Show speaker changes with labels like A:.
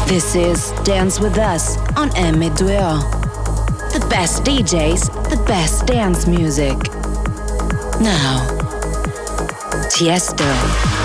A: This is Dance With Us on M2O. The best DJs, the best dance music. Now, Tiesto.